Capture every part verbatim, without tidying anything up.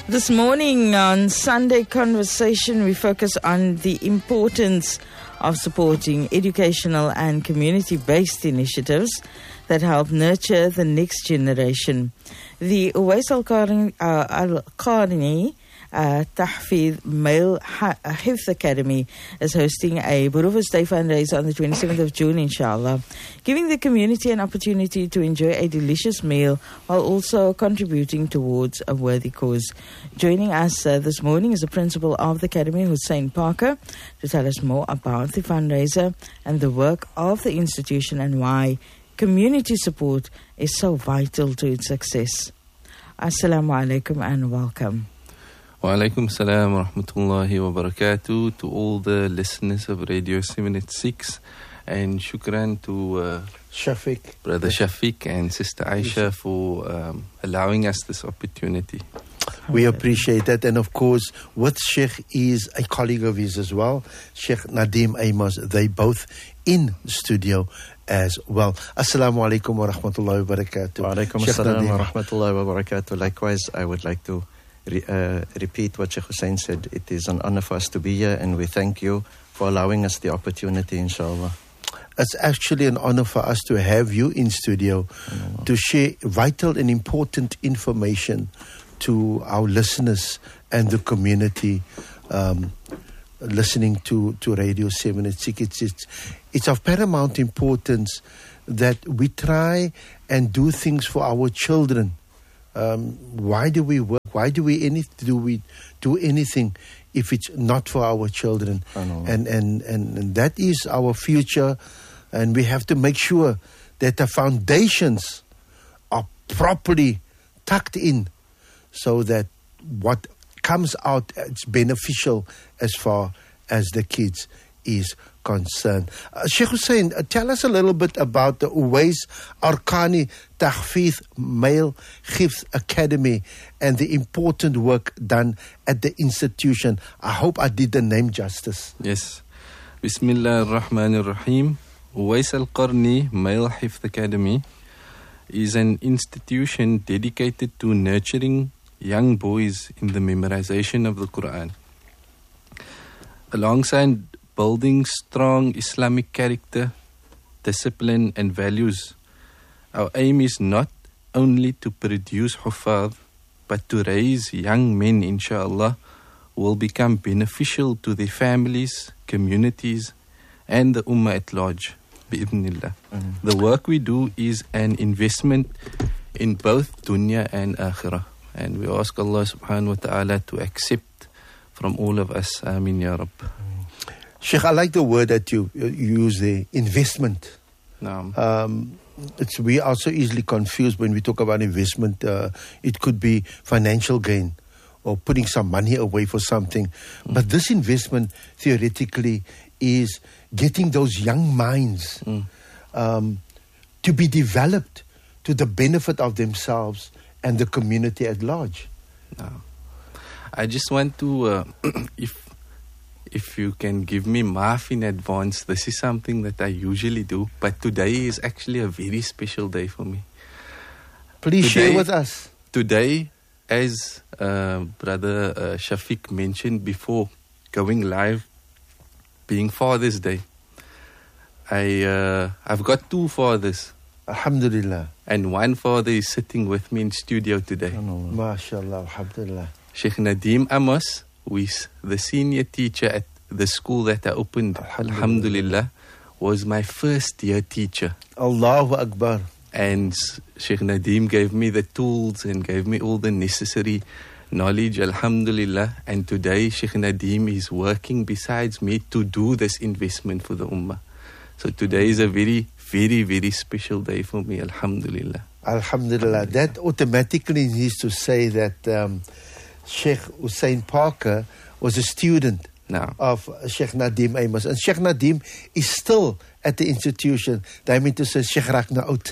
This morning on Sunday Conversation, we focus on the importance of supporting educational and community-based initiatives that help nurture the next generation. The Uwais Al-Qarni uh, Al-Qarni uh, Tahfidh Male Hifz Academy is hosting a Boerewors Day fundraiser on the twenty-seventh of June, inshallah, giving the community an opportunity to enjoy a delicious meal while also contributing towards a worthy cause. Joining us uh, this morning is the principal of the academy, Hussein Parker, to tell us more about the fundraiser and the work of the institution and why community support is so vital to its success. Assalamu alaikum and welcome. Wa alaikum salam wa rahmatullahi wa barakatuh to all the listeners of Radio seven eighty-six, and shukran to uh, Shafiq, Brother Shafiq and Sister Aisha for um, allowing us this opportunity. We appreciate that. And of course, with Sheikh is a colleague of his as well, Sheikh Nadeem Amos. They both in studio as well. Assalamu alaikum wa rahmatullahi wa barakatuh. Wa alaikum assalam wa rahmatullahi wa barakatuh. Likewise, I would like to re, uh, repeat what Sheikh Hussein said. It is an honor for us to be here, and we thank you for allowing us the opportunity, inshallah. It's actually an honor for us to have you in studio mm-hmm. to share vital and important information to our listeners and the community um, listening to, to Radio seven eighty-six. It's, it's, it's of paramount importance that we try and do things for our children. Um, why do we work? Why do we any, do we do anything if it's not for our children? And, and, and, and that is our future, and we have to make sure that the foundations are properly tucked in, so that what comes out is beneficial as far as the kids is concerned. Uh, Sheikh Hussein, uh, tell us a little bit about the Uwais Al-Qarni Tahfidh Male Hifz Academy and the important work done at the institution. I hope I did the name justice. Yes. Bismillah ar-Rahman ar-Rahim. Uwais Al-Qarni Male Hifz Academy is an institution dedicated to nurturing young boys in the memorization of the Quran. Alongside building strong Islamic character, discipline and values, our aim is not only to produce huffaz, but to raise young men, inshallah, who will become beneficial to their families, communities and the ummah at large, bi'idhnillah. Mm-hmm. The work we do is an investment in both dunya and akhirah. And we ask Allah subhanahu wa ta'ala to accept from all of us. Ameen ya Rabb. Sheikh, I like the word that you, you use there, investment. No. Um, it's, we are so easily confused when we talk about investment. Uh, it could be financial gain or putting some money away for something. Mm. But this investment theoretically is getting those young minds mm. um, to be developed to the benefit of themselves and the community at large. No. I just want to, uh, if if you can give me maaf in advance, this is something that I usually do, but today is actually a very special day for me. Please today, share with us. Today, as uh, Brother uh, Shafiq mentioned before, going live, being Father's Day, I, uh, I've got two fathers. Alhamdulillah. And one father is sitting with me in studio today. MashaAllah, alhamdulillah. Sheikh Nadeem Amos, who is the senior teacher at the school that I opened, alhamdulillah, alhamdulillah, was my first year teacher. Allahu Akbar. And Sheikh Nadeem gave me the tools and gave me all the necessary knowledge, alhamdulillah. And today Sheikh Nadeem is working besides me to do this investment for the ummah. So today is a very Very, very special day for me, alhamdulillah. Alhamdulillah. That automatically needs to say that um, Sheikh Hussein Parker was a student no. of Sheikh Nadeem Amos. And Sheikh Nadeem is still at the institution. That means to say Sheikh raak nou oud.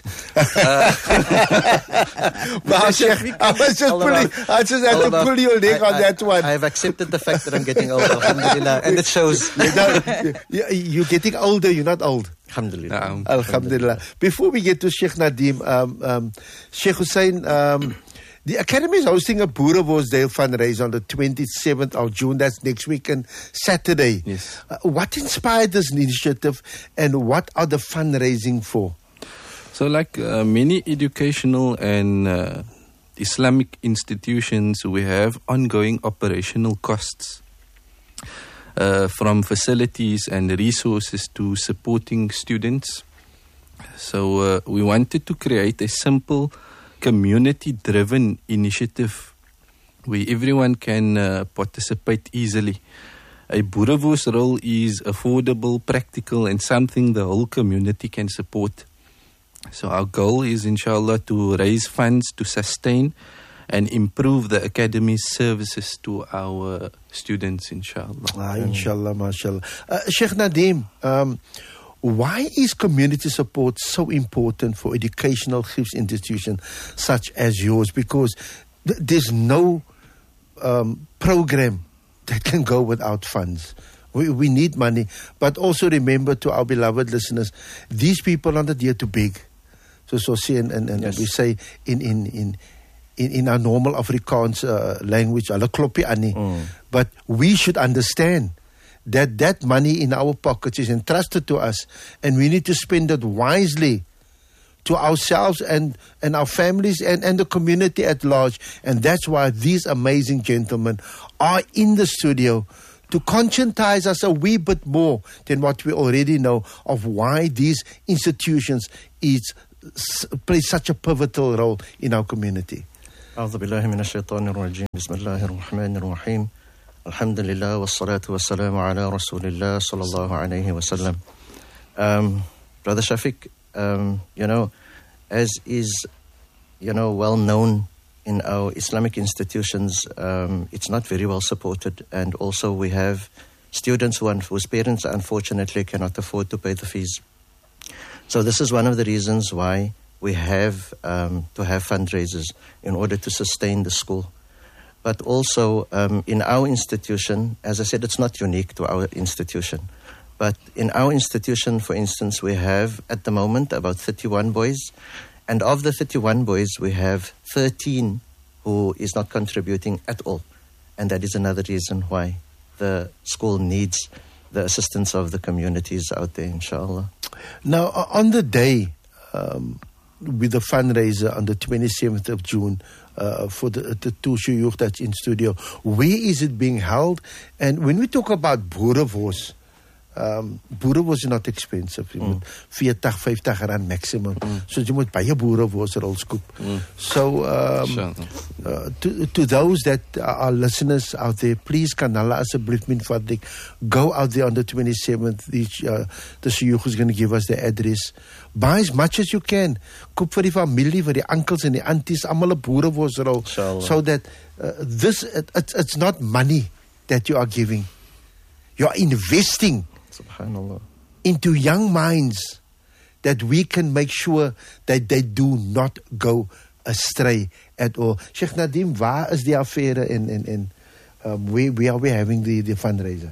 But Sheikh, I was just pulling, I just had to pull your leg on that one. I have accepted the fact that I'm getting older, alhamdulillah. And it shows. You're getting older, you're not old. Alhamdulillah. Alhamdulillah. Before we get to Sheikh Nadeem, um, um, Sheikh Hussein, um, The Academy is hosting a Boerewoes Day fundraiser on the twenty-seventh of June. That's next weekend, Saturday. Yes. Uh, what inspired this initiative, and what are the fundraising for? So like uh, many educational and uh, Islamic institutions, we have ongoing operational costs. Uh, from facilities and resources to supporting students. So uh, we wanted to create a simple, community-driven initiative where everyone can uh, participate easily. A Boerewoes role is affordable, practical, and something the whole community can support. So our goal is, inshallah, to raise funds to sustain and improve the Academy's services to our students, inshallah. Ah, inshallah, mashallah. Uh, Sheikh Nadeem, um, why is community support so important for educational Hifz institutions such as yours? Because th- there's no um, program that can go without funds. We, we need money. But also remember, to our beloved listeners, these people are not here to beg. So, so see, and, and, and Yes. we say in, in, in In, in our normal Afrikaans uh, language, hulle kloppie aan nie. Mm. But we should understand that that money in our pockets is entrusted to us, and we need to spend it wisely to ourselves and, and our families and, and the community at large. And that's why these amazing gentlemen are in the studio to conscientize us a wee bit more than what we already know of why these institutions is, play such a pivotal role in our community. أعوذ بالله من الشيطان الرجيم بسم الله الرحمن الرحيم الحمد لله والصلاة والسلام على رسول الله صلى الله عليه وسلم. Um, Brother Shafiq, um, you know, as is, you know, well known in our Islamic institutions, um, it's not very well supported, and also we have students who, whose parents unfortunately cannot afford to pay the fees. So this is one of the reasons why we have um, to have fundraisers in order to sustain the school. But also um, in our institution, as I said, it's not unique to our institution. But in our institution, for instance, we have at the moment about thirty-one boys. And of the thirty-one boys, we have thirteen who is not contributing at all. And that is another reason why the school needs the assistance of the communities out there, inshallah. Now, uh, on the day, um, with the fundraiser on the twenty-seventh of June uh, for the, the two shuyukh that's in studio, where is it being held? And when we talk about Boerewoes, um, Boerewoes is not expensive. You moet forty, fifty rand maximum. Mm. So you moet baie Boerewoes rol scoop. Mm. So um, uh, to, to those that are listeners out there, please kan hulle asseblief min fadlik go out there on the twenty-seventh. Each, uh, the shuyukh is going to give us the address. Buy as much as you can. Koop vir die familie, vir die uncles and die aunties, almal 'n Boerewoes rol, so that uh, this it, it, it's not money that you are giving. You are investing Subhanallah. into young minds that we can make sure that they do not go astray at all. Sheikh Nadeem, waar is die affære en en en um, where, where are we having the, the fundraiser?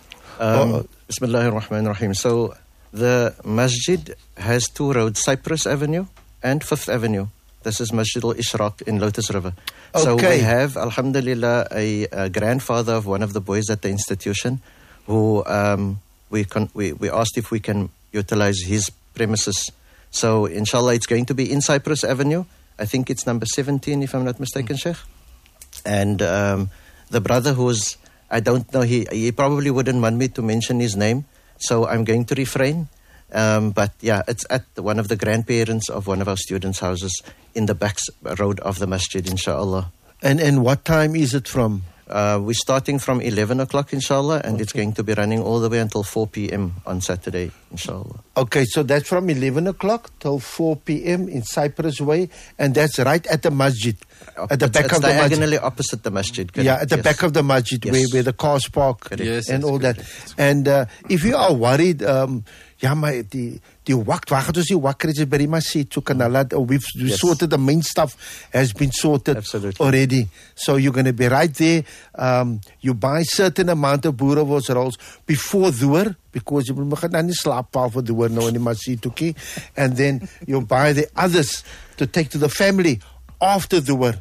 Um, Oh, Bismillahir Rahmanir Rahim. So the masjid has two roads, Cypress Avenue and Fifth Avenue. This is Masjid al-Ishraq in Lotus River. So Okay. we have, alhamdulillah, a, a grandfather of one of the boys at the institution who um, we, con- we we asked if we can utilize his premises. So inshallah, it's going to be in Cypress Avenue. I think it's number seventeen, if I'm not mistaken, Sheikh. And um, the brother who's, I don't know, he, he probably wouldn't want me to mention his name, so I'm going to refrain. Um, but yeah, it's at one of the grandparents of one of our students' houses in the back road of the masjid, inshallah. and and what time is it from? Uh, we're starting from eleven o'clock, inshallah, and okay. It's going to be running all the way until four p.m. on Saturday, inshallah. Okay, so that's from eleven o'clock till four p.m. in Cypress Way, and that's right at the masjid, at the it's, back it's of the masjid. diagonally opposite the masjid. Correct? Yeah, at the yes. back of the masjid, yes. where, where the cars park Yes, and all correct. that. And uh, if you are worried, um, ja, maar die, die wak, waar gaat ons die wakker is by die masjid, so kan hulle, we've we Yes. sorted, the main stuff has been sorted Absolutely. already. So you're going to be right there. Um, you buy certain amount of Boerewoes rolls before Dhuhr, because you will not need slaap paal for Dhuhr now in the masjid, okay? And then you buy the others to take to the family after Dhuhr.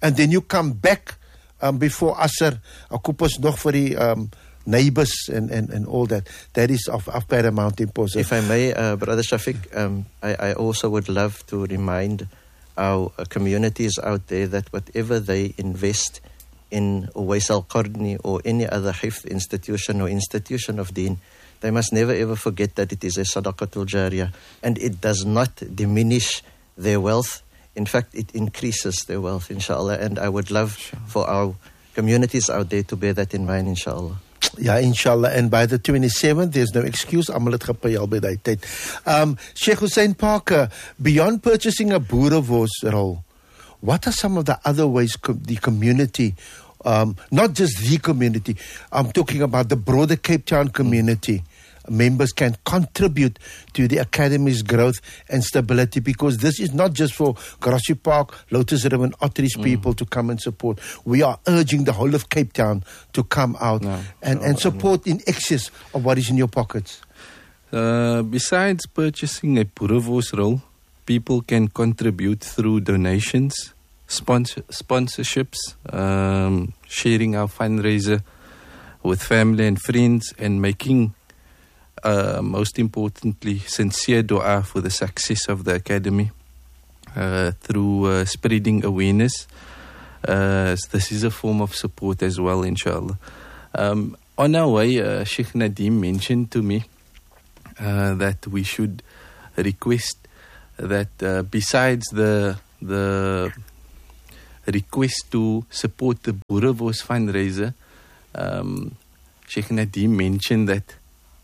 and then you come back um, before Asr, koop ons nog vir die um, neighbors and, and, and all that. That is of, of paramount importance. If I may, uh, Brother Shafiq, um, I, I also would love to remind our uh, communities out there that whatever they invest in Uwais al-Qarni or any other hifz institution or institution of deen, they must never ever forget that it is a sadaqatul jariyah, and it does not diminish their wealth. In fact, it increases their wealth, inshallah. And I would love for our communities out there to bear that in mind, inshallah. Ja, inshallah. And by the twenty-seventh, there's no excuse. Almal het gepyl by die tyd. Um, Sheikh Hussein Parker, beyond purchasing a boerewors roll, what are some of the other ways co- the community, um, not just the community, I'm talking about the broader Cape Town community, members can contribute to the Academy's growth and stability, because this is not just for Grassy Park, Lotus River, Otteries mm. people to come and support. We are urging the whole of Cape Town to come out no, and, no, and support in excess of what is in your pockets. Uh, besides purchasing a boerewors roll, people can contribute through donations, sponsor, sponsorships, um, sharing our fundraiser with family and friends, and making Uh, most importantly, sincere dua for the success of the Academy uh, through uh, spreading awareness. Uh, this is a form of support as well, inshallah. Um, on our way, uh, Sheikh Nadeem mentioned to me uh, that we should request that uh, besides the the request to support the boerewors fundraiser, um, Sheikh Nadeem mentioned that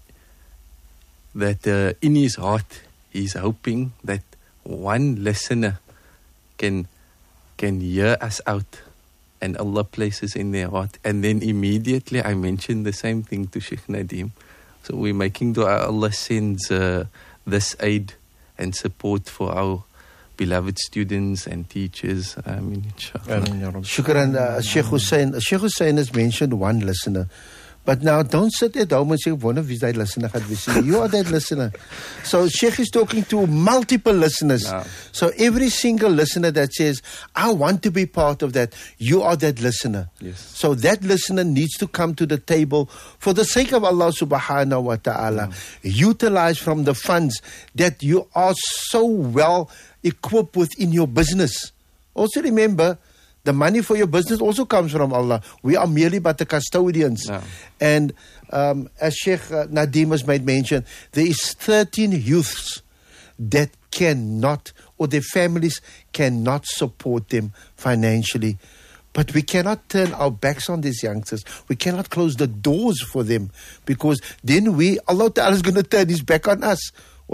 that uh, in his heart he's hoping that one listener can can hear us out and Allah places in their heart. And then immediately I mentioned the same thing to Sheikh Nadeem. So we're making dua Allah sends uh, this aid and support for our beloved students and teachers. I mean, inshallah. Shukran, uh, Sheikh Hussein. Sheikh Hussein has mentioned one listener. But now, don't sit at home and say, one of you is that listener. You are that listener. So, Sheikh is talking to multiple listeners. No. So, every single listener that says, I want to be part of that, you are that listener. Yes. So, that listener needs to come to the table for the sake of Allah subhanahu wa ta'ala. No. Utilize from the funds that you are so well equipped with in your business. Also, remember, the money for your business also comes from Allah. We are merely but the custodians. No. And um, as Sheikh Nadeem has made mention, there is thirteen youths that cannot, or their families cannot support them financially. But we cannot turn our backs on these youngsters. We cannot close the doors for them, because then we, Allah Ta'ala is going to turn his back on us.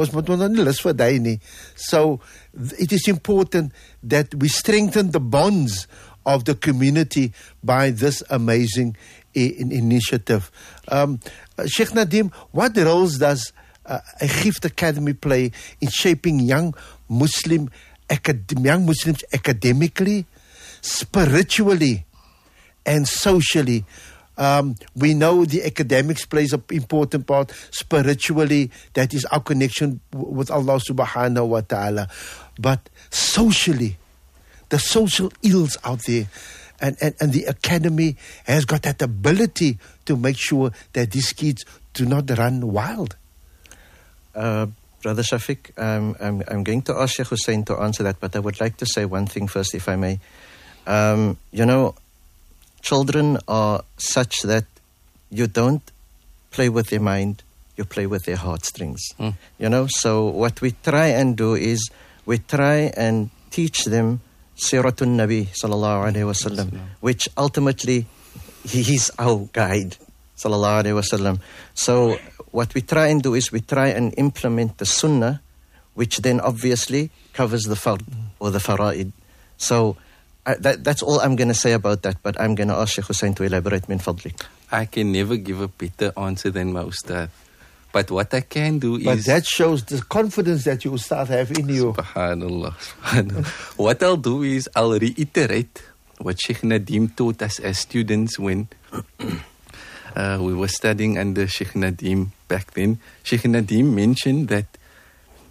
So it is important that we strengthen the bonds of the community by this amazing I- initiative. Um, Sheikh Nadeem, what roles does uh, a Gift Academy play in shaping young Muslim acad- young Muslims academically, spiritually, and socially? Um, we know the academics plays an important part. Spiritually, that is our connection w- with Allah subhanahu wa ta'ala. But socially, the social ills out there, and, and, and the academy has got that ability to make sure that these kids do not run wild. Uh, Brother Shafiq, um, I'm, I'm going to ask Sheikh Hussein to answer that, but I would like to say one thing first, if I may. Um, you know, children are such that you don't play with their mind, you play with their heartstrings. Mm. You know, so what we try and do is we try and teach them Siratun Nabi sallallahu alayhi wa sallam, which ultimately he is our guide sallallahu alayhi wa sallam. So what we try and do is we try and implement the sunnah, which then obviously covers the fard or the fara'id. So I, that, that's all I'm going to say about that, but I'm going to ask Sheikh Hussein to elaborate min fadlik. I can never give a better answer than my Ustad. But what I can do but is... But that shows the confidence that your Ustad have in you. Subhanallah. Subhanallah. What I'll do is I'll reiterate what Sheikh Nadeem taught us as students when uh, we were studying under Sheikh Nadeem back then. Sheikh Nadeem mentioned that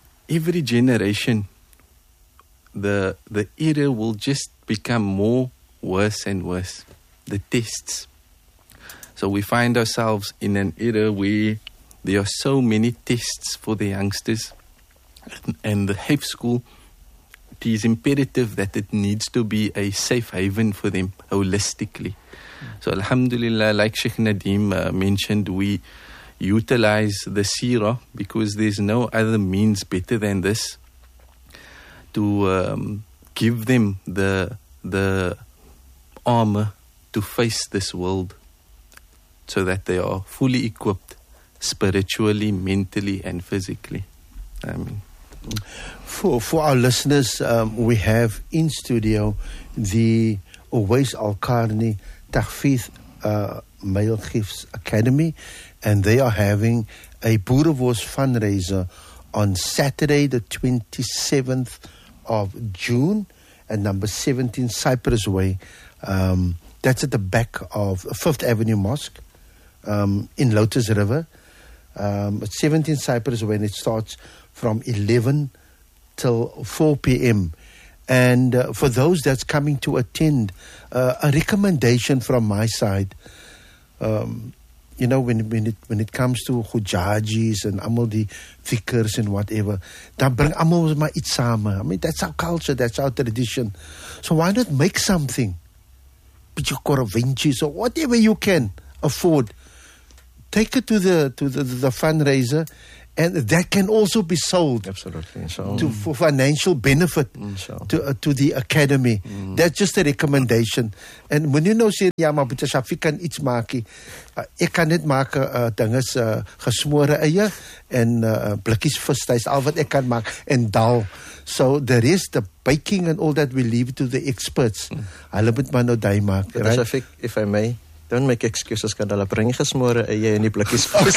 every generation, the the era will just become more worse and worse. The tests. So we find ourselves in an era where there are so many tests for the youngsters. And the Hifz school, it is imperative that it needs to be a safe haven for them holistically. So alhamdulillah, like Sheikh Nadeem uh, mentioned, we utilize the seerah because there's no other means better than this to um, give them the the armor to face this world so that they are fully equipped spiritually, mentally and physically. I mean, For for our listeners, um, we have in studio the Uwais Al-Qarni Tahfidh uh, Male Hifz Academy, and they are having a Boerewors fundraiser on Saturday the twenty-seventh of June at number seventeen Cyprus Way. Um, that's at the back of Fifth Avenue Mosque um, in Lotus River. Um, at seventeen Cyprus Way, and it starts from eleven till four p.m. And uh, for those that's coming to attend, uh, a recommendation from my side, um, you know, when when it when it comes to hujajis and allemaal die fikrs and whatever, dan bring allemaal maar iets samen. I mean, that's our culture, that's our tradition. So why not make something? Beetje koravinches or whatever you can afford. Take it to the to the, the fundraiser, and that can also be sold. Absolutely, inshallah. To, for financial benefit Inshallah. to uh, to the academy. Mm. That's just a recommendation. En when you nou sê ja, maar Boetie Shafiq kan iets maak. Uh, ek kan net maak uh, dinges uh, gesmore eie en uh, blikkies vis. Dis al wat ek kan maak en dal. So the rest, the baking and all that, we leave it to the experts. Mm. Hulle moet maar nou daai maak. Right? Shafiq, if I may, don't make excuses, kan hulle bring gesmore eie en die blikkies vis.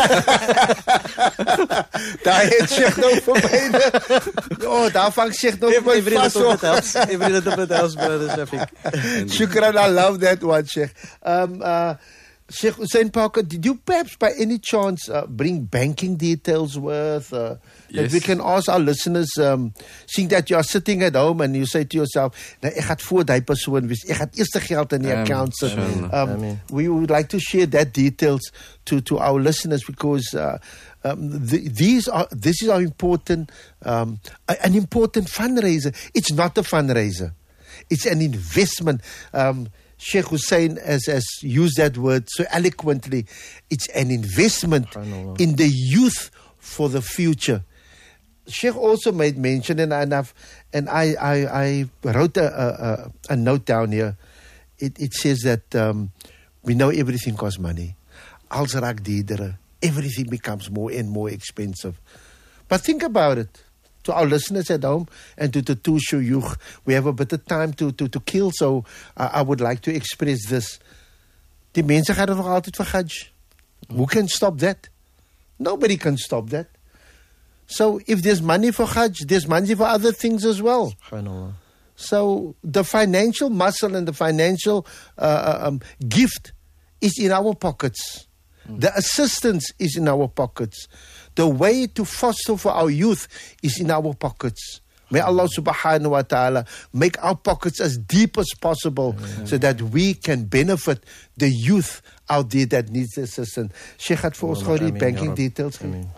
Daar het Sheikh nou vir my. Oh, daar vang Sheikh nou vir my vas. Every little bit else, brother Shafiq. Shukran, I love that one, Sheikh. Um, uh, Sheikh Hussein Parker, did you perhaps by any chance uh, bring banking details with uh, that Yes. we can ask our listeners, um, seeing that you are sitting at home and you say to yourself, nou, ek gaan voor die persoon wees, ek gaan eers die geld in die Um, account sit. sure. Um, Ameen. we would like to share that details to, to our listeners because uh, um, the, these are this is our important um, a- an important fundraiser. It's not a fundraiser. It's an investment. Um, Sheikh Hussein has, has used that word so eloquently. It's an investment Subhanallah. in the youth for the future. Sheikh also made mention, and, and, I've, and I, I, I wrote a, a, a note down here. It, it says that um, we know everything costs money. Als raak diedere. Everything becomes more and more expensive. But think about it. To our listeners at home and to the two shuyukh, we have a bit of time to, to, to kill, so uh, I would like to express this. Die mense gaan er nog altyd vir Hajj. Who can stop that? Nobody can stop that. So if there's money for Hajj, there's money for other things as well. Subhanallah. So the financial muscle and the financial uh, um, gift is in our pockets. Mm. The assistance is in our pockets. The way to foster for our youth is in our pockets. May Allah subhanahu wa ta'ala make our pockets as deep as possible mm. so that we can benefit the youth out there that needs assistance. Sheikh had for us gou die banking details. Ameen.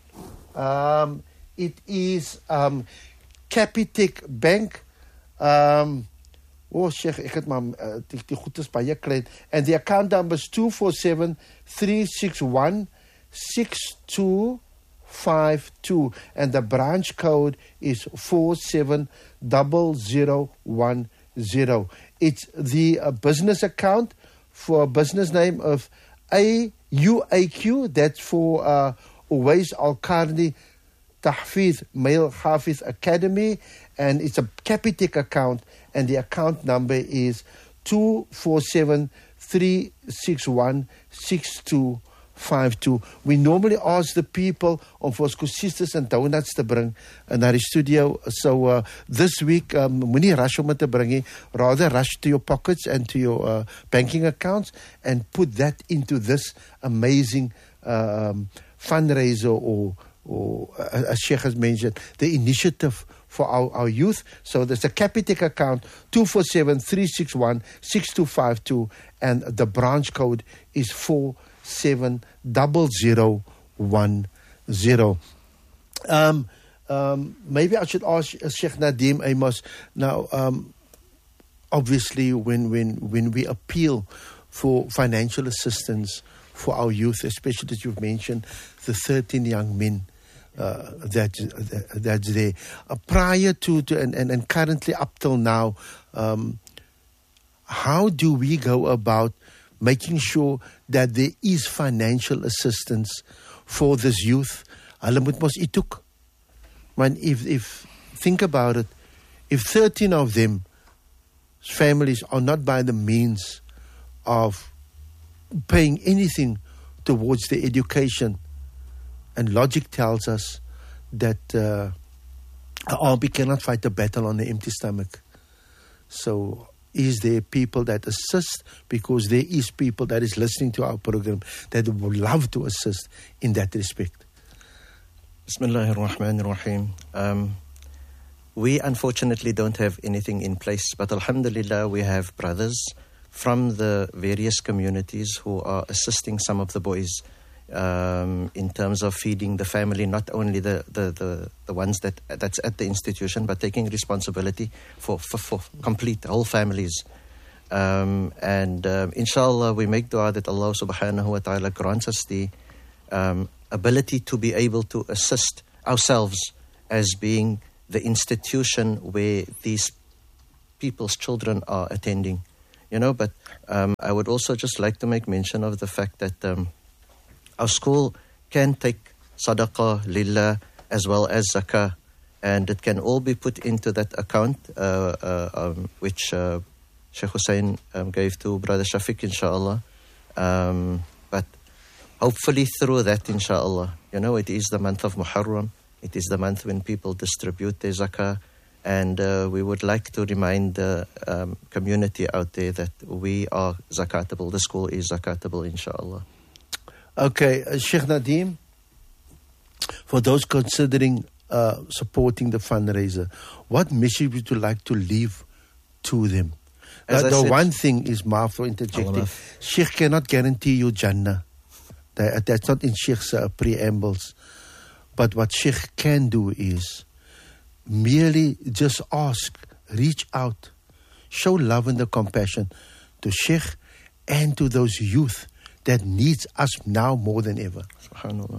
Um, it is um, Capitec Bank. Um, oh, Sheikh, ek het maar uh, die, die goed is baie klein. And the account number is two four seven, three six one, six two five two. And the branch code is four seven zero zero one zero. It's the uh, business account for a business name of A U A Q. That's for uh, Uwais Al-Qarni Tahfidh Male Hafiz Academy, and it's a Capitec account, and the account number is two four seven, three six one, six two five two. We normally ask the people om vir ons kosistes en donuts te bring uh, na die studio. So uh, this week, um, moenie rush om het te bring nie. Rather rush to your pockets and to your uh, banking accounts and put that into this amazing uh, um, fundraiser or or uh, as Sheikh has mentioned, the initiative for our, our youth. So there's a Capitec account, two four seven, three six one, six two five two, and the branch code is four seven zero zero one zero. Um, um, maybe I should ask Sheikh Nadeem Amos now. Um, obviously, when when when we appeal for financial assistance for our youth, especially as you've mentioned, the thirteen young men uh, that that's there uh, prior to, to and, and and currently up till now. Um, how do we go about making sure that there is financial assistance for this youth? Hulle moet mos iets doen. Man, if if think about it, if thirteen of them families are not by the means of paying anything towards their education, and logic tells us that uh, an army cannot fight a battle on an empty stomach. So is there people that assist? Because there is people that is listening to our program that would love to assist in that respect. Bismillahir Rahmanir Rahim. Um, we unfortunately don't have anything in place, but alhamdulillah we have brothers from the various communities who are assisting some of the boys um, in terms of feeding the family, not only the, the, the, the ones that that's at the institution, but taking responsibility for, for, for complete whole families. Um, and um, inshallah, we make dua that Allah subhanahu wa ta'ala grants us the um, ability to be able to assist ourselves as being the institution where these people's children are attending. You know, but um, I would also just like to make mention of the fact that um, our school can take sadaqah, lillah, as well as zakah, and it can all be put into that account, uh, uh, um, which uh, Sheikh Hussein um, gave to Brother Shafiq, inshallah. Um, but hopefully through that, inshallah, you know, it is the month of Muharram. It is the month when people distribute their zakah. And uh, we would like to remind the um, community out there that we are zakatable. The school is zakatable, inshallah. Okay, uh, Sheikh Nadeem, for those considering uh, supporting the fundraiser, what message would you like to leave to them? Uh, the said, one thing is, Maaf for interjecting, Sheikh cannot guarantee you Jannah. That, that's not in Sheikh's uh, preambles. But what Sheikh can do is merely just ask, reach out, show love and the compassion to Sheikh and to those youth that needs us now more than ever. SubhanAllah.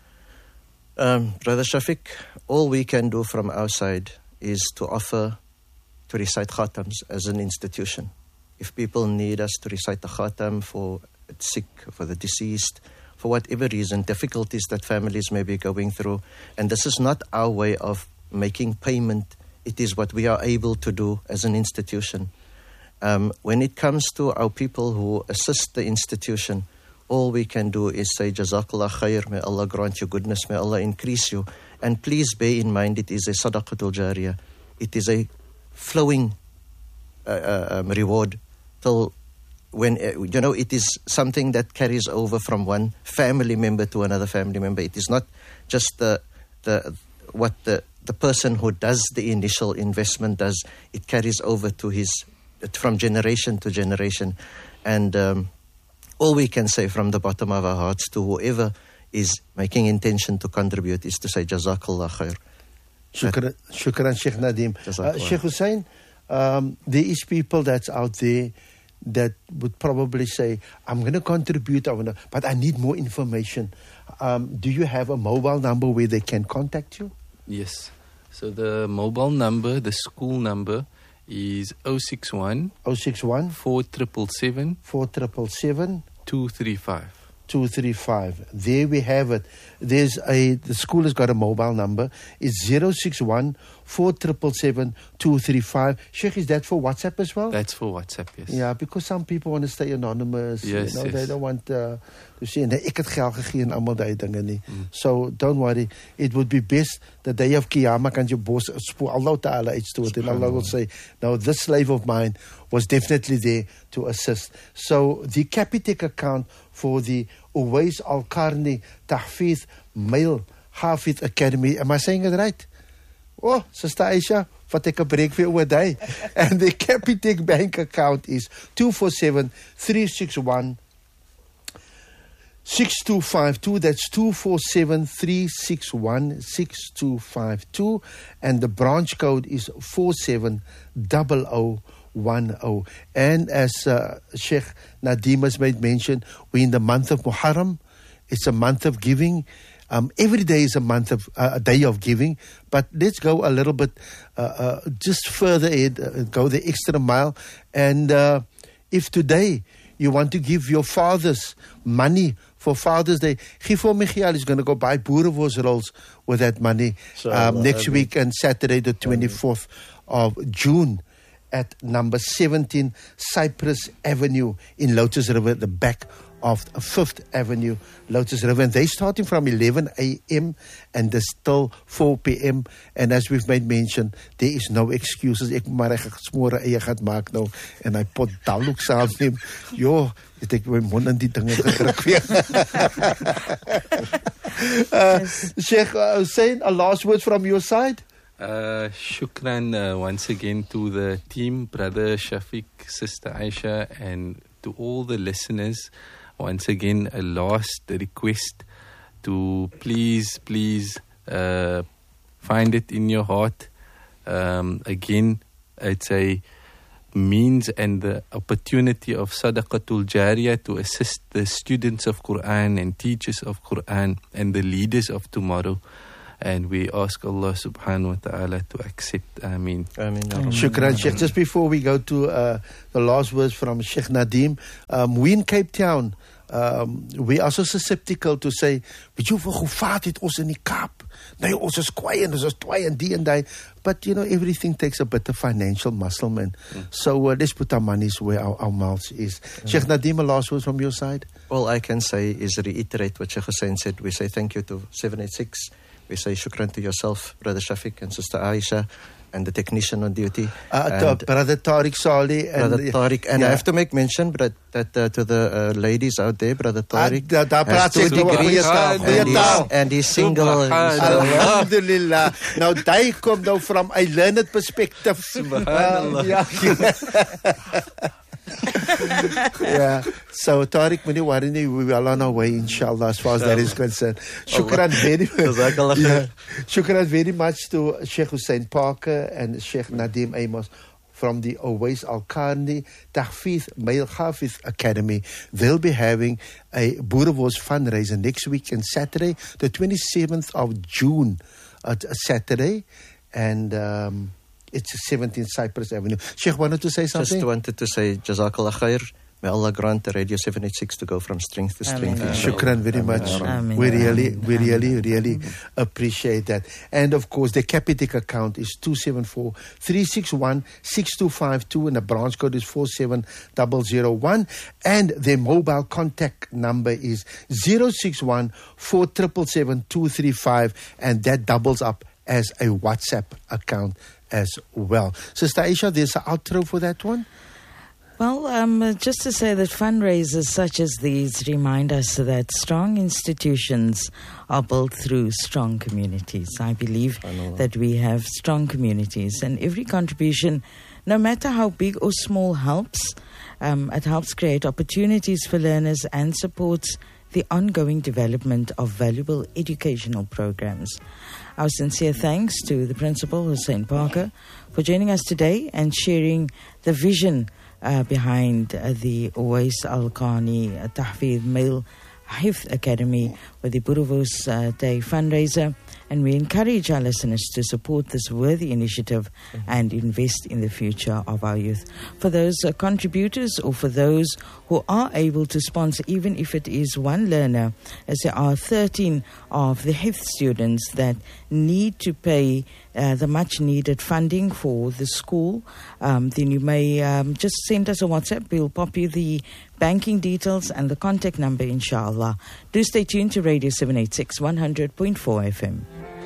Um, Brother Shafiq, all we can do from our side is to offer to recite khatams as an institution. If people need us to recite the khatam for the sick, for the deceased, for whatever reason, difficulties that families may be going through, and this is not our way of making payment, it is what we are able to do as an institution. Um, when it comes to our people who assist the institution, all we can do is say, Jazakallah khair, may Allah grant you goodness, may Allah increase you. And please bear in mind, it is a sadaqatul jariyah. It is a flowing uh, uh, um, reward till when, uh, you know, it is something that carries over from one family member to another family member. It is not just the the what the the person who does the initial investment does. It carries over to his, from generation to generation. And um, all we can say from the bottom of our hearts to whoever is making intention to contribute is to say Jazakallah khair. Shukran, shukran Sheikh Nadeem. Uh, Sheikh Hussein, um, there is people that's out there that would probably say, I'm going to contribute, I wanna, but I need more information. Um, do you have a mobile number where they can contact you? Yes. So the mobile number, the school number is oh six one oh six one four seven seven four seven seven two three five two three five. There we have it. There's a, the school has got a mobile number. It's zero six one four seven seven two three five. Sheikh, is that for WhatsApp as well? That's for WhatsApp, yes. Yeah, because some people want to stay anonymous. Yes, you know, yes. They don't want uh, to see. Nee, ek het geld gegee en almal daai dinge nie. So don't worry. It would be best that day of Qiyamah kan jy bos spoor Allah Ta'ala uitstoot and Allah will say, now this slave of mine was definitely there to assist. So the Capitec account for the Uwais Al-Qarni Tahfiz Male Hafid Academy. Am I saying it right? Oh, Sister Aisha, vat ek 'n break vir oor day. And the Capitec bank account is two four seven, three six one, six two five two. That's two four seven, three six one, six two five two. And the branch code is four seven zero zero one zero. And as uh, Sheikh Nadeem has made mention, we're in the month of Muharram. It's a month of giving. Um, every day is a month of uh, a day of giving, but let's go a little bit uh, uh, just further ahead, uh, go the extra mile. And uh, if today you want to give your fathers money for Father's Day, Gifo Michiel is going to go buy boerewors rolls with that money um, next week and Saturday the twenty-fourth of June at number seventeen Cypress Avenue in Lotus River, the back of Fifth Avenue, Lotus River. And they're starting from eleven a.m. and they're still four p.m. And as we've made mention, there is no excuses. Ek maar ek gesmore eie gaan maak nou en hy pot dalk saam neem. Jo, het ek my mond in die dinge gedruk weer. uh, Sheikh uh, Hussein, a last word from your side? Uh, shukran uh, once again to the team, Brother Shafiq, Sister Aisha, and to all the listeners. Once again, a last request to please, please uh, find it in your heart. Um, again, it's a means and the opportunity of Sadaqatul Jariyah to assist the students of Quran and teachers of Quran and the leaders of tomorrow. And we ask Allah subhanahu wa ta'ala to accept. Ameen. Ameen. Shukran, Sheikh. Just before we go to uh, the last words from Sheikh Nadeem, um, we in Cape Town, um, we are so susceptible to say, weet jy hoe gevaat het ons in die Kaap? Nee, ons is kwaai en ons is twaai en die en die. But, you know, everything takes a bit of financial muscle, man. Mm. So uh, let's put our monies where our, our mouths is. Mm. Sheikh Nadeem, a last words from your side? All I can say is reiterate what Sheikh Hussein said. We say thank you to seven eighty-six. We say shukran to yourself, Brother Shafiq and Sister Aisha, and the technician on duty. Uh, to Brother Tariq Saleh. And Brother Tariq. And yeah. I have to make mention but that uh, to the uh, ladies out there, Brother Tariq uh, da, da has two degrees and, and, he's, and he's single. Alhamdulillah. Now, die kom nou from a learned perspective. Subhanallah. Uh, yeah. Yeah. So Tariq, we are well on our way, inshallah, as far as that is concerned. Shukran very much. Yeah. Shukran very much to Sheikh Hussein Parker and Sheikh Nadeem Amos from the Owais Al-Qarni Tahfiz Male Hafiz Academy. They'll be having a Boerewors fundraiser next week on Saturday, the twenty-seventh of June, at uh, Saturday, and um, it's seventeen Cypress Avenue. Sheikh wanted to say something? Just wanted to say, Jazakallah khair. May Allah grant the Radio seven eighty-six to go from strength to strength. Amen. Shukran very much. Amen. We really, we really, really Amen. appreciate that. And of course, the Capitec account is two seven four, three six one, six two five two and the branch code is four seven zero zero one. And their mobile contact number is zero six one, four seven seven, two three five, and that doubles up as a WhatsApp account as well. Sister Aisha, there's an outro for that one? Well, um, just to say that fundraisers such as these remind us that strong institutions are built through strong communities. I believe I that we have strong communities, and every contribution, no matter how big or small, helps. Um, it helps create opportunities for learners and supports the ongoing development of valuable educational programs. Our sincere thanks to the Principal, Hussein Parker, for joining us today and sharing the vision Uh, behind uh, the Owais Al-Qarni uh, Tahfiz Male Hifz Academy with the Boerewors uh, Day fundraiser. And we encourage our listeners to support this worthy initiative mm-hmm. and invest in the future of our youth. For those uh, contributors or for those who are able to sponsor, even if it is one learner, as there are thirteen of the Hifz students that need to pay uh, the much needed funding for the school, um, then you may um, just send us a WhatsApp. We'll pop you the banking details and the contact number, inshallah. Do stay tuned to Radio seven eighty-six, one hundred point four F M.